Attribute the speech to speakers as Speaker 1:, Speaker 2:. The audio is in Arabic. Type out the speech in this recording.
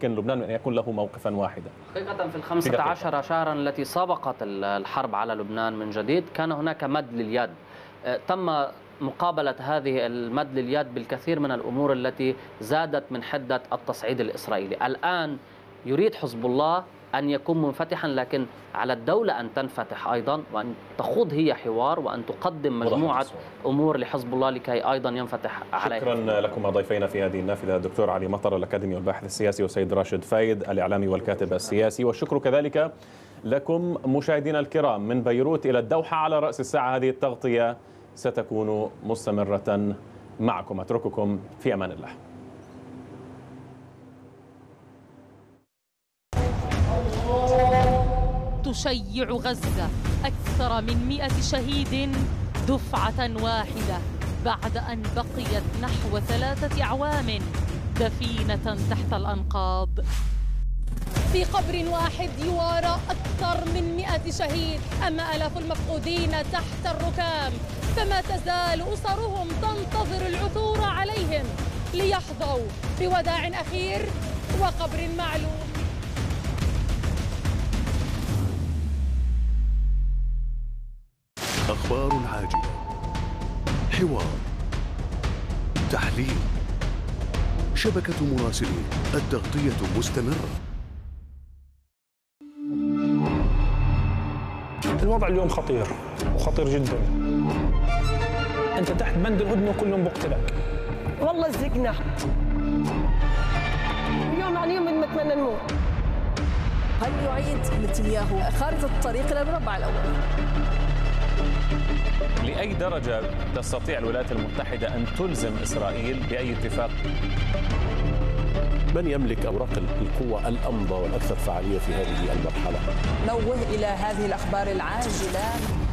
Speaker 1: يمكن لبنان من أن يكون له موقفا واحدا.
Speaker 2: حقيقة في 15 شهرا التي سبقت الحرب على لبنان من جديد كان هناك مد لليد، تم مقابلة هذه المد لليد بالكثير من الأمور التي زادت من حدة التصعيد الإسرائيلي. الآن يريد حزب الله أن يكون منفتحا، لكن على الدولة أن تنفتح أيضا وأن تخوض هي حوار وأن تقدم مجموعة أمور لحزب الله لكي أيضا ينفتح عليه.
Speaker 1: شكرا لكم ضيفينا في هذه النافذة، الدكتور علي مطر الأكاديمي والباحث السياسي، وسيد راشد فايد الإعلامي والكاتب السياسي. والشكر كذلك لكم مشاهدينا الكرام من بيروت إلى الدوحة على رأس الساعة. هذه التغطية ستكون مستمرة معكم. أترككم في أمان الله.
Speaker 3: تشيع غزة أكثر من 100 شهيد دفعة واحدة بعد أن بقيت نحو 3 أعوام دفينة تحت الأنقاض.
Speaker 4: في قبر واحد يوارى أكثر من 100 شهيد، أما آلاف المفقودين تحت الركام، فما تزال أسرهم تنتظر العثور عليهم ليحظوا بوداع أخير وقبر معلوم.
Speaker 5: أخبار عاجلة، حوار، تحليل، شبكة مراسلين، التغطية مستمرة.
Speaker 6: الوضع اليوم خطير وخطير جدا. أنت تحت بند الهدنة وكلهم بقتلك.
Speaker 7: والله زقنا اليوم عن يوم نتمنى نموت.
Speaker 8: هل يعيد نتنياهو خارطة الطريق إلى المربع الأول؟
Speaker 1: لأي درجة تستطيع الولايات المتحدة أن تلزم إسرائيل بأي اتفاق؟
Speaker 9: من يملك أوراق القوة الأمضى والأكثر فعالية في هذه المرحلة؟
Speaker 8: نوه إلى هذه الأخبار العاجلة.